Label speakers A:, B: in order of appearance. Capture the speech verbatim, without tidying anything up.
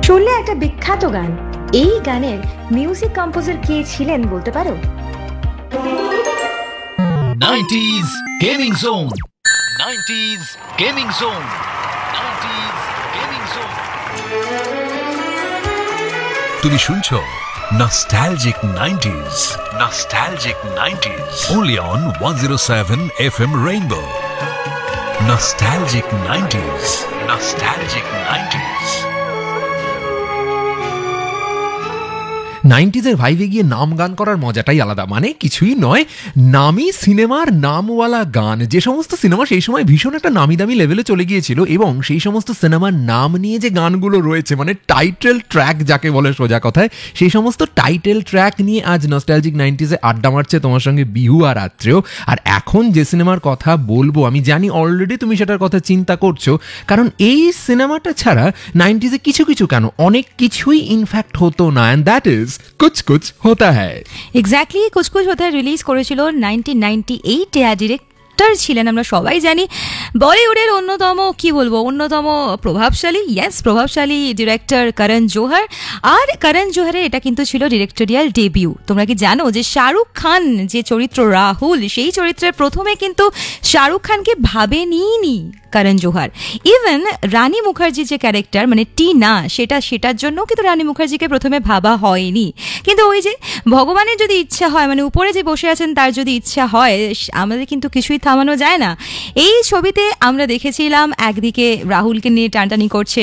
A: শুনলে একটা বিখ্যাত গান, এই গানের মিউজিক কম্পোজার কে ছিলেন বলতে পারো?
B: Nineties gaming zone nineties gaming zone nineties gaming zone তুমি শুনছো Nostalgic nineties Nostalgic nineties only on one oh seven F M Rainbow. Nostalgic nineties Nostalgic nineties
C: নাইনটিজের ভাইবে গিয়ে নাম গান করার মজাটাই আলাদা, মানে কিছুই নয়, নামি সিনেমার নামওয়ালা গান। যে সমস্ত সিনেমা সেই সময় ভীষণ একটা নামি দামি লেভেলে চলে গিয়েছিল এবং সেই সমস্ত সিনেমার নাম নিয়ে যে গানগুলো রয়েছে, মানে টাইটেল ট্র্যাক যাকে বলে সোজা কথায়, সেই সমস্ত টাইটেল ট্র্যাক নিয়ে আজ নস্টালজিক নাইনটিজে আড্ডা মারছে তোমার সঙ্গে বিহু আর আত্রেয়। আর এখন যে সিনেমার কথা বলবো আমি জানি অলরেডি তুমি সেটার কথা চিন্তা করছো, কারণ এই সিনেমাটা ছাড়া নাইনটিজে কিছু কিছু কেন অনেক কিছুই ইনফ্যাক্ট হতো না, and that is Kuch Kuch হোতা হ্যায়।
D: এক্স্যাক্টলি, কুছ কুছ হোতা হ্যায় রিলিজ করেছিল নাইনটিন নাইনটি এইটে। আর ডিরেক্টর ছিলেন আমরা সবাই জানি বলিউডের অন্যতম কি বলবো অন্যতম প্রভাবশালী ইয়েস প্রভাবশালী ডিরেক্টর করণ জোহর। আর করণ জোহরের এটা কিন্তু ছিল ডিরেক্টোরিয়াল ডেবিউ। তোমরা কি জানো যে শাহরুখ খান যে চরিত্র রাহুল, সেই চরিত্রের প্রথমে কিন্তু শাহরুখ খানকে ভাবেনি করণ জোহর। ইভেন রানী মুখার্জির যে ক্যারেক্টার মানে টিনা, সেটা সেটার জন্য কিন্তু রানী মুখার্জিকে প্রথমে ভাবা হয়নি। কিন্তু ওই যে ভগবানের যদি ইচ্ছা হয়, মানে উপরে যে বসে আছেন তার যদি ইচ্ছা হয়, আমাদের কিন্তু কিছুই থামানো যায় না। এই ছবিতে আমরা দেখেছিলাম একদিকে রাহুলকে নিয়ে টানটানি করছে